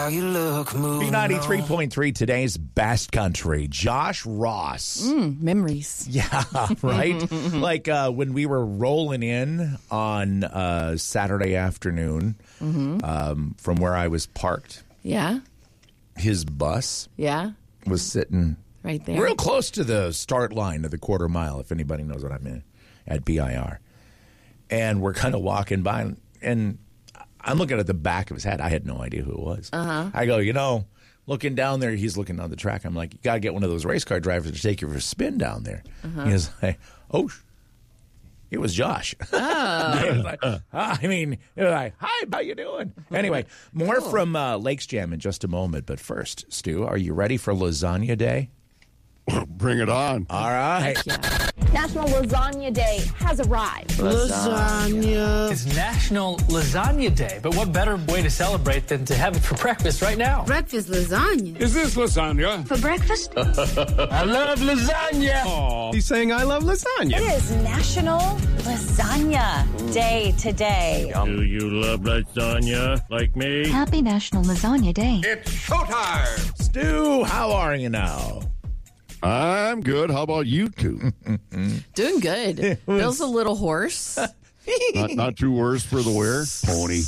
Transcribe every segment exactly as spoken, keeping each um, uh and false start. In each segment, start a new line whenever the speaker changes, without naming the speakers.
You look,
B ninety-three point three, today's best country. Josh Ross.
Mm, memories.
Yeah, right? Like uh, when we were rolling in on uh, Saturday afternoon
Mm-hmm.
um, from where I was parked,
Yeah.
his bus
Yeah.
was sitting
Right there.
real close to the start line of the quarter mile, if anybody knows what I mean, at B I R. And we're kind of walking by, and, and I'm looking at the back of his head. I had no idea who it was. Uh-huh. I go, you know, looking down there, he's looking on the track. I'm like, you got to get one of those race car drivers to take you for a spin down there. Uh-huh. He was like, oh, sh- it was Josh.
Oh.
He was like, ah, I mean, he was like, hi, how you doing? Anyway, more
Cool.
from uh, Lakes Jam in just a moment. But first, Stu, are you ready for Lasagna Day?
Bring it on.
All right.
Yeah.
National Lasagna Day has arrived.
Lasagna.
It's National Lasagna Day, but what better way to celebrate than to have it for breakfast right now?
Breakfast lasagna.
Is this lasagna?
For breakfast,
I love lasagna!
Oh, he's saying I love lasagna.
it is National Lasagna Day today.
Do you love lasagna like me?
Happy National Lasagna Day.
It's showtime.
Stu, how are you now?
I'm good. How about you two?
Doing good. Bill's a little hoarse.
not, not too worse for the wear, pony.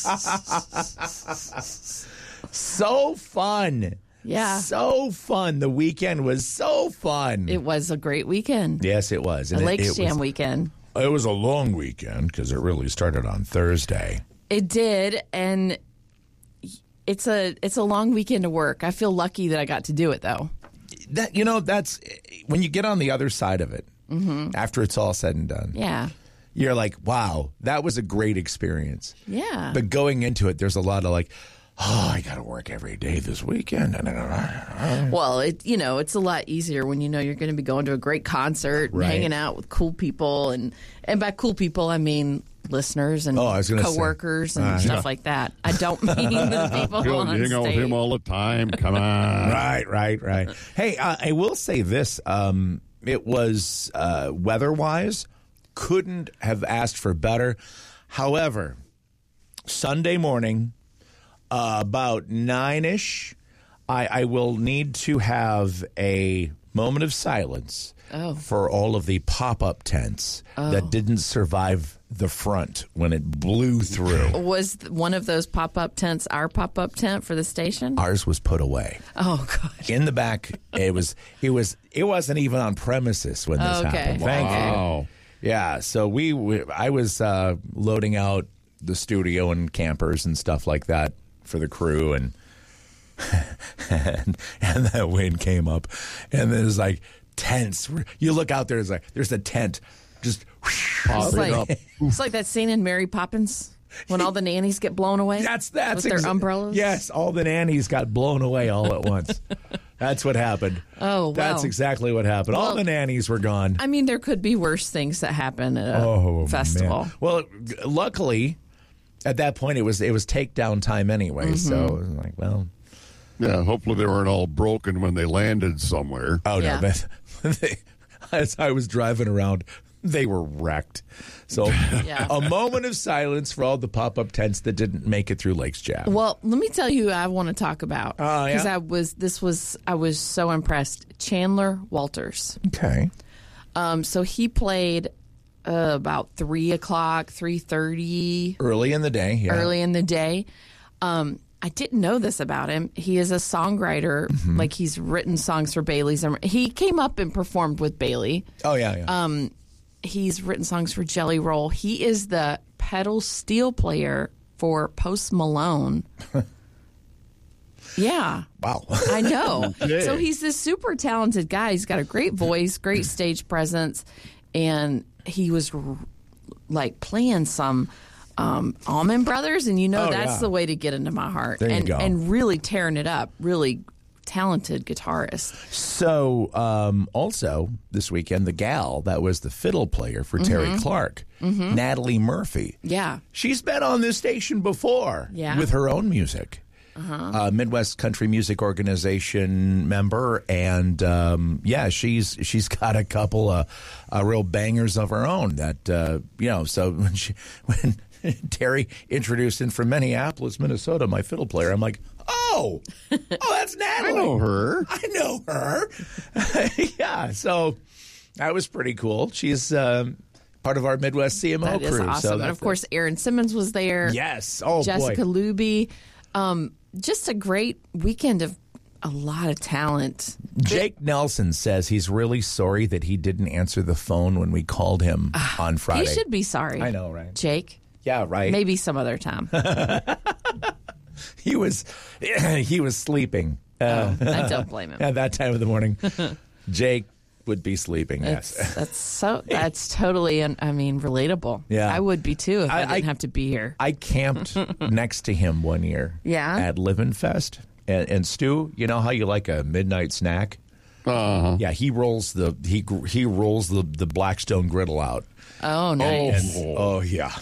So fun.
Yeah.
So fun. The weekend was so fun.
It was a great weekend.
yes, it was.
A
And it-
Lakes
it
Jam
was,
weekend.
It was a long weekend because it really started on Thursday.
It did, and it's a it's a long weekend to work. I feel lucky that I got to do it, though.
That you know, that's when you get on the other side of it. Mm-hmm. After it's all said and done,
Yeah.
you're like, "Wow, that was a great experience."
Yeah.
But going into it, there's a lot of like, "Oh, I got to work every day this weekend."
Well, it you know, it's a lot easier when you know you're going to be going to a great concert and
Right.
hanging out with cool people, and and by cool people I mean listeners and
Oh, I was gonna say.
coworkers and
Uh,
stuff
yeah.
like that. I don't mean the people
You
on
hang
stage.
out with him all the time. Come on.
Right, right, right. Hey, uh, I will say this. Um, it was uh, weather-wise, couldn't have asked for better. However, Sunday morning, uh, about nine-ish, I, I will need to have a moment of silence
Oh.
for all of the pop-up tents that didn't survive the front when it blew through.
Was th- one of those pop-up tents our pop-up tent for the station?
Ours was put away.
Oh, God.
In the back, it was it was it wasn't even on premises when this
Okay.
happened. Thank you.
Wow.
Yeah, so we, we I was uh, loading out the studio and campers and stuff like that for the crew, and and, and that wind came up, and then it's like tents. You look out there, it's like there's a tent, just
It's
Pop it
like,
up.
it's like that scene in Mary Poppins when all the nannies get blown away.
that's that's
with their
exa-
umbrellas.
Yes, all the nannies got blown away all at once. That's what happened.
Oh, wow.
That's exactly what happened. all
Well,
the nannies were gone.
I mean, there could be worse things that happen at a
Oh,
festival.
man. Well, g- luckily, at that point, it was it was takedown time anyway.
Mm-hmm.
So it was like, well,
Yeah, hopefully they weren't all broken when they landed somewhere.
oh
Yeah.
no. But they, as I was driving around, they were wrecked. So
Yeah.
a moment of silence for all the pop up tents that didn't make it through Lakes Jam.
Well, let me tell you who I want to talk about.
Oh, yeah?
Because I was, this was, I was so impressed. Chandler Walters.
Okay.
Um, so he played uh, about three o'clock, three thirty,
Early in the day. Yeah.
early in the day. Um, I didn't know this about him. He is a songwriter.
Mm-hmm.
Like he's written songs for Bailey's. He came up and performed with Bailey.
Oh yeah. Yeah.
Um, he's written songs for Jelly Roll. He is the pedal steel player for Post Malone. Yeah.
wow.
I know.
Okay.
So he's this super talented guy. He's got a great voice, great stage presence, and he was r- like playing some um, Allman Brothers, and you know
Oh,
that's
yeah.
the way to get into my heart.
There you
and
go.
and really tearing it up. Really talented guitarist.
So, um, also this weekend, the gal that was the fiddle player for Terry Clark, Natalie Murphy.
Yeah.
She's been on this station before
Yeah.
with her own music. Uh, Midwest Country Music Organization member, and um, yeah, she's she's got a couple of uh, real bangers of her own. That uh, you know, so when she when Terry introduced in from Minneapolis, Minnesota, my fiddle player, I'm like, oh. oh, oh, that's Natalie.
I know her.
I know her. Yeah, so that was pretty cool. She's um, part of our Midwest C M O
That
crew.
is awesome.
So
and of course, Aaron Simmons was there.
Yes. Oh,
Jessica
boy.
Luby. Um, just a great weekend of a lot of talent.
Jake Nelson says he's really sorry that he didn't answer the phone when we called him on Friday.
He should be sorry.
I know, right?
Jake.
Yeah, right.
Maybe some other time.
He was he was sleeping. Uh,
Oh, I don't blame him.
At that time of the morning, Jake would be sleeping.
That's,
Yes.
that's so. That's totally. I mean, relatable.
Yeah.
I would be too if I,
I-
didn't
I-
have to be here.
I camped next to him one year.
Yeah?
At Livin' Fest. And, and Stu, you know how you like a midnight snack?
Uh-huh.
Yeah, he rolls the he gr- he rolls the, the Blackstone griddle out.
Oh, nice.
And, oh yeah.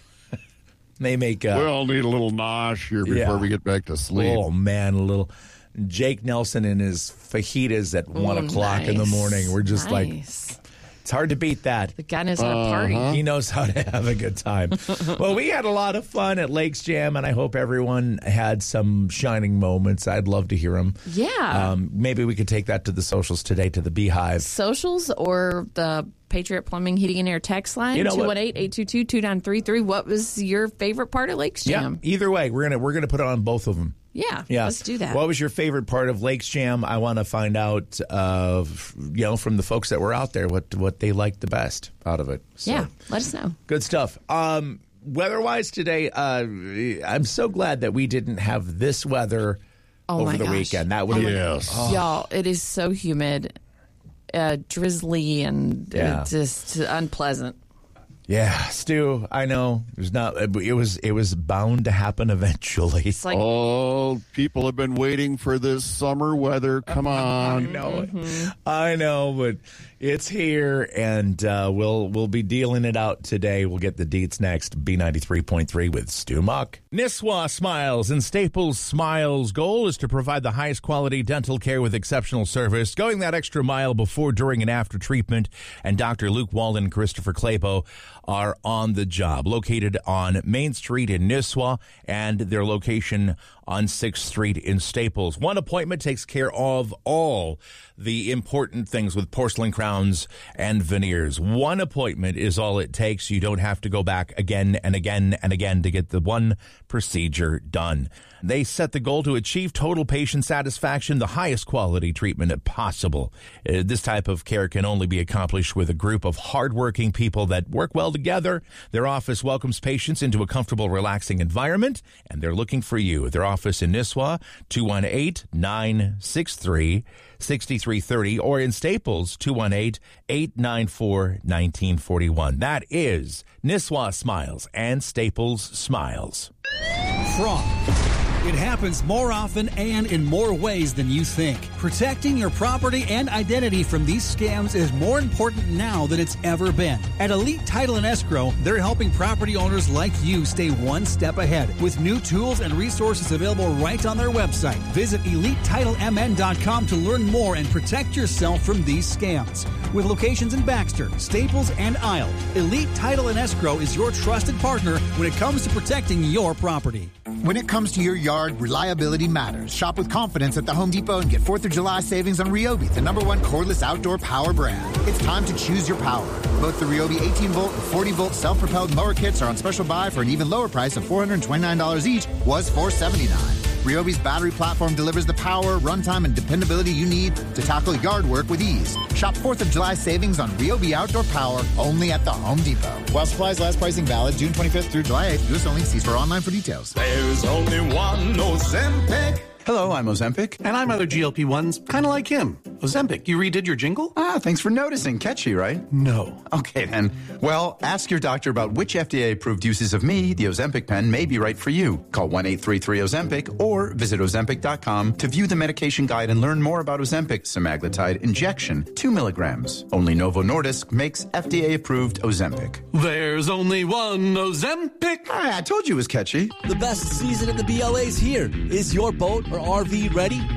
They make uh,
We all need a little nosh here before
Yeah.
we get back to sleep.
oh man, a little Jake Nelson and his fajitas at one
Oh,
o'clock in the
nice.
morning. We're just like,
Nice.
it's hard to beat that.
The guy knows how to party.
He knows how to have a good time. Well, we had a lot of fun at Lakes Jam, and I hope everyone had some shining moments. I'd love to hear them.
Yeah.
Um, maybe we could take that to the socials today, to the Beehive.
Socials or the Patriot Plumbing, Heating, and Air text line,
You know what?
two one eight, eight two two, two nine three three. What was your favorite part of Lakes Jam?
Yeah. Either way, we're gonna we're gonna put it on both of them.
Yeah,
Yeah,
let's do that.
What was your favorite part of Lakes Jam? I want to find out, uh, you know, from the folks that were out there, what what they liked the best out of it. So,
Yeah, let us know.
good stuff. Um, weather-wise today, uh, I'm so glad that we didn't have this weather
Oh,
over
my
the
gosh.
weekend. That would have
Yes.
Y'all, it is so humid, uh, drizzly, and
Yeah.
uh, just unpleasant.
yeah, Stu. I know there's not. It was it was bound to happen eventually.
It's like,
Oh, people have been waiting for this summer weather. Come on.
I know it. I know, but it's here, and uh, we'll we'll be dealing it out today. We'll get the deets next. B ninety-three point three with Stu Muck. Nisswa Smiles and Staples Smiles' goal is to provide the highest quality dental care with exceptional service, going that extra mile before, during, and after treatment. And Doctor Luke Walden and Christopher Clapo are on the job, located on Main Street in Nisswa, and their location on sixth Street in Staples. One appointment takes care of all the important things with porcelain crowns and veneers. One appointment is all it takes. You don't have to go back again and again and again to get the one procedure done. They set the goal to achieve total patient satisfaction, the highest quality treatment possible. Uh, this type of care can only be accomplished with a group of hardworking people that work well together. Their office welcomes patients into a comfortable, relaxing environment, and they're looking for you. Their office in Nisswa, two one eight, nine six three, six three three zero, or in Staples, two one eight, eight nine four, one nine four one. That is Nisswa Smiles and Staples Smiles.
Fraud. It happens more often and in more ways than you think. Protecting your property and identity from these scams is more important now than it's ever been. At Elite Title and Escrow, they're helping property owners like you stay one step ahead with new tools and resources available right on their website. Visit elite title m n dot com to learn more and protect yourself from these scams. With locations in Baxter, Staples, and Isle, Elite Title and Escrow is your trusted partner when it comes to protecting your property.
When it comes to your yard, reliability matters. Shop with confidence at the Home Depot and get fourth of July savings on Ryobi, the number one cordless outdoor power brand. It's time to choose your power. Both the Ryobi eighteen volt and forty volt self-propelled mower kits are on special buy for an even lower price of four hundred twenty-nine dollars each, was four hundred seventy-nine dollars. Ryobi's battery platform delivers the power, runtime, and dependability you need to tackle yard work with ease. Shop fourth of July savings on Ryobi outdoor power only at the Home Depot. While supplies last, pricing valid June twenty-fifth through July eighth. U S only. See store online for details.
There's only one Ozempic.
Hello, I'm Ozempic. And I'm other G L P ones, kind of like him. Ozempic, you redid your jingle?
Ah, thanks for noticing. Catchy, right?
No.
Okay, then. Well, ask your doctor about which F D A-approved uses of me, the Ozempic pen, may be right for you. Call one eight three three Ozempic or visit ozempic dot com to view the medication guide and learn more about Ozempic semaglutide injection, two milligrams. Only Novo Nordisk makes F D A-approved Ozempic.
There's only one Ozempic.
Ah, I told you it was catchy.
The best season in the B L A's here. Is your boat or R V ready?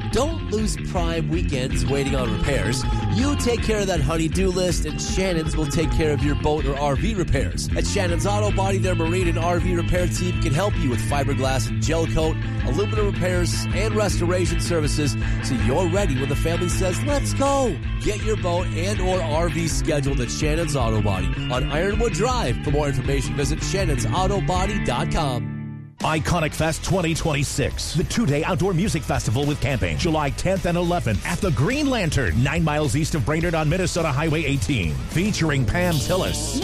Don't lose prime weekends waiting on repairs. You take care of that honey-do list, and Shannon's will take care of your boat or R V repairs. At Shannon's Auto Body, their marine and R V repair team can help you with fiberglass and gel coat, aluminum repairs, and restoration services, so you're ready when the family says, let's go. Get your boat and or R V scheduled at Shannon's Auto Body on Ironwood Drive. For more information, visit shannons auto body dot com.
Iconic Fest twenty twenty-six, the two-day outdoor music festival with camping, July tenth and eleventh at the Green Lantern, nine miles east of Brainerd on Minnesota Highway eighteen, featuring Pam Tillis,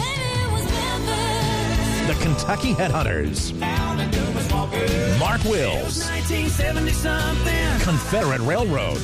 the Kentucky Headhunters, Mark Wills, Confederate Railroad,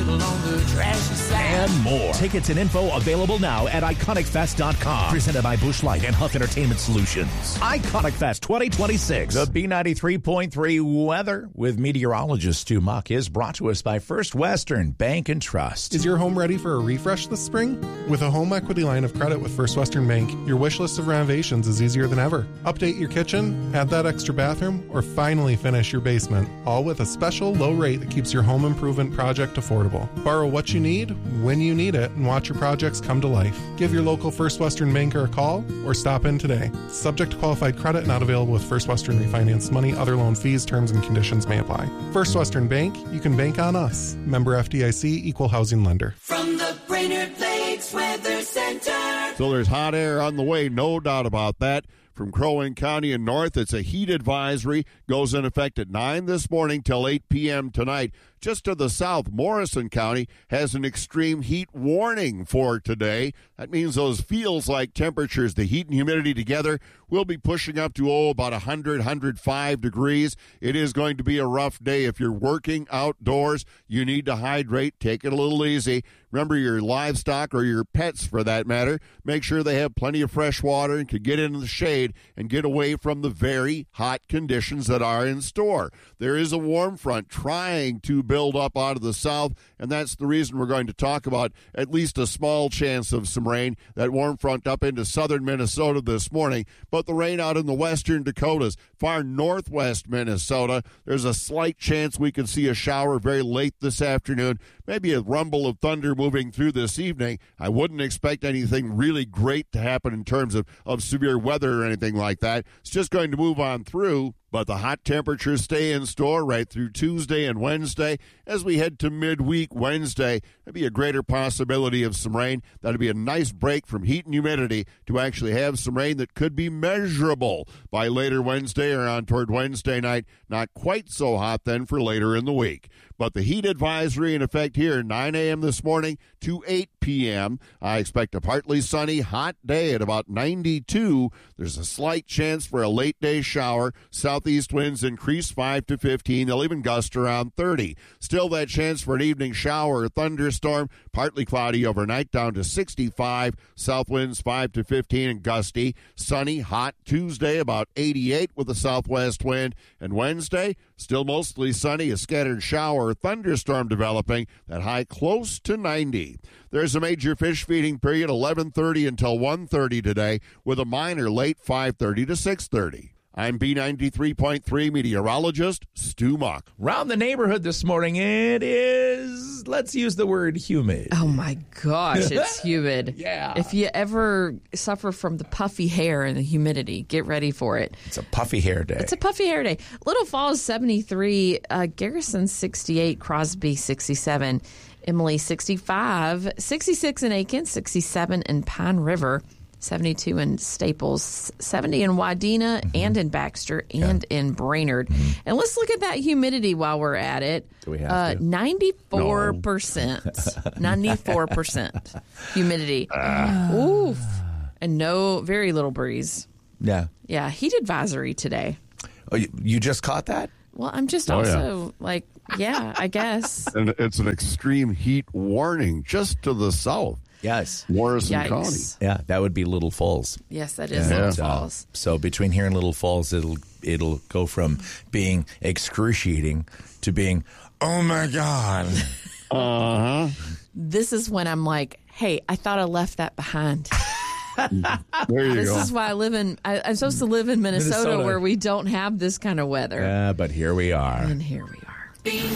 and more. Tickets and info available now at iconic fest dot com. Presented by Busch Light and Huff Entertainment Solutions. Iconic Fest twenty twenty-six.
The B ninety-three point three weather with meteorologist Stu Muck is brought to us by First Western Bank and Trust.
Is your home ready for a refresh this spring? With a home equity line of credit with First Western Bank, your wish list of renovations is easier than ever. Update your kitchen, add that extra bathroom, or finally finish your basement, all with a special low rate that keeps your home improvement project affordable. Borrow what you need, when you need it, and watch your projects come to life. Give your local First Western banker a call or stop in today. Subject to qualified credit, not available with First Western refinanced money. Other loan fees, terms, and conditions may apply. First Western Bank, you can bank on us. Member F D I C, Equal Housing Lender.
From the Brainerd Lakes Weather Center.
So there's hot air on the way, no doubt about that. From Crow Wing County and north, it's a heat advisory. Goes in effect at nine this morning till eight p.m. tonight. Just to the south, Morrison County has an extreme heat warning for today. That means those feels-like temperatures, the heat and humidity together, will be pushing up to, oh, about one hundred, one hundred five degrees. It is going to be a rough day. If you're working outdoors, you need to hydrate. Take it a little easy. Remember your livestock or your pets, for that matter. Make sure they have plenty of fresh water and can get into the shade and get away from the very hot conditions that are in store. There is a warm front trying to build up out of the south, and that's the reason we're going to talk about at least a small chance of some rain. That warm front up into southern Minnesota this morning, but the rain out in the western Dakotas, far northwest Minnesota, there's a slight chance we could see a shower very late this afternoon, maybe a rumble of thunder moving through this evening. I wouldn't expect anything really great to happen in terms of, of severe weather or anything like that. It's just going to move on through. But the hot temperatures stay in store right through Tuesday and Wednesday. As we head to midweek Wednesday, there'll be a greater possibility of some rain. That'll be a nice break from heat and humidity to actually have some rain that could be measurable by later Wednesday or on toward Wednesday night. Not quite so hot then for later in the week. But the heat advisory in effect here, nine a.m. this morning to eight p.m. I expect a partly sunny, hot day at about ninety-two. There's a slight chance for a late day shower. Southeast winds increase five to fifteen. They'll even gust around thirty. Still that chance for an evening shower or thunderstorm. Partly cloudy overnight down to sixty-five. South winds five to fifteen and gusty. Sunny, hot Tuesday about eighty-eight with a southwest wind. And Wednesday, still mostly sunny, a scattered shower or thunderstorm developing. That high close to ninety. There's a major fish feeding period eleven thirty until one thirty today with a minor late five thirty to six thirty. I'm B ninety-three point three meteorologist Stu Muck.
Round the neighborhood this morning, it is, let's use the word humid.
Oh, my gosh, it's humid.
Yeah.
If you ever suffer from the puffy hair and the humidity, get ready for it.
It's a puffy hair day.
It's a puffy hair day. Little Falls, seventy-three, uh, Garrison, sixty-eight, Crosby, sixty-seven, Emily, sixty-five, sixty-six in Aiken, sixty-seven in Pine River, seventy-two in Staples, seventy in Wadena, mm-hmm. and in Baxter, and yeah. in Brainerd. Mm-hmm. And let's look at that humidity while we're at it.
Do we have
uh,
to?
ninety-four percent. No. ninety-four percent humidity. Uh. Oof. And no, very little breeze.
Yeah.
Yeah, heat advisory today.
Oh, you, you just caught that?
Well, I'm just
oh,
also
yeah.
like, yeah, I guess.
And it's an extreme heat warning just to the south.
Yes.
Morrison
Yikes.
County.
Yeah, that would be Little Falls.
Yes, that is
And,
Little
uh,
Falls.
So between here and Little Falls, it'll it'll go from being excruciating to being, oh my God.
Uh-huh.
This is when I'm like, hey, I thought I left that behind.
There you
this
go.
This is why I live in, I, I'm supposed to live in Minnesota,
Minnesota
where we don't have this kind of weather.
Yeah, but here we are.
And here we are.